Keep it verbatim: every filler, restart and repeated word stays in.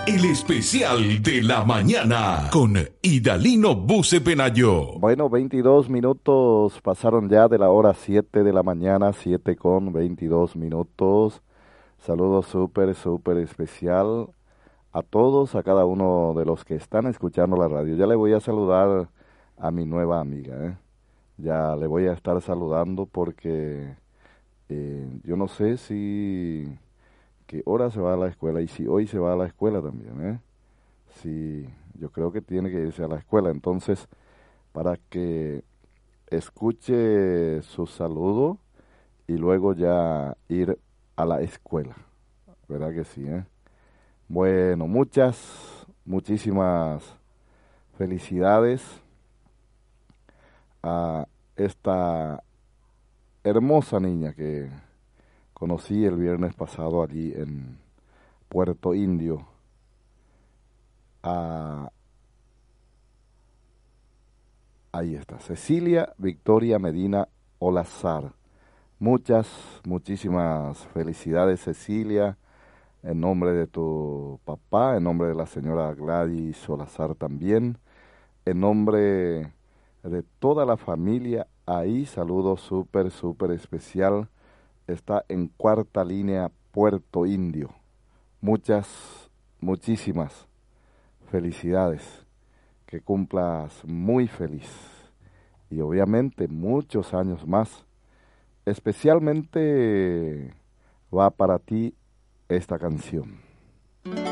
El especial de la mañana con Idalino Buce Penayo. Bueno, veintidós minutos pasaron ya de la hora siete de la mañana, siete con veintidós minutos. Saludos súper, súper especial a todos, a cada uno de los que están escuchando la radio. Ya le voy a saludar a mi nueva amiga, ¿eh? Ya le voy a estar saludando porque eh, yo no sé si... qué hora se va a la escuela y si hoy se va a la escuela también, ¿eh? Sí, yo creo que tiene que irse a la escuela. Entonces, para que escuche su saludo y luego ya ir a la escuela, ¿verdad que sí, eh? Bueno, muchas, muchísimas felicidades a esta hermosa niña que conocí el viernes pasado allí en Puerto Indio, a, ahí está, Cecilia Victoria Medina Olazar. Muchas, muchísimas felicidades, Cecilia, en nombre de tu papá, en nombre de la señora Gladys Olazar también, en nombre de toda la familia. Ahí, saludo súper, súper especial. Está en cuarta línea Puerto Indio. Muchas, muchísimas felicidades. Que cumplas muy feliz. Y obviamente muchos años más. Especialmente va para ti esta canción.